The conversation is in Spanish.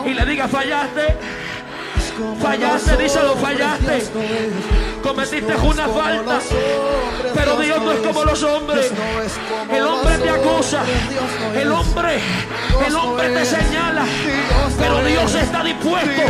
y le diga: fallaste. Fallaste, díselo, fallaste. Cometiste una falta, pero Dios no es como los hombres. El hombre te acusa, el hombre te señala, pero Dios está dispuesto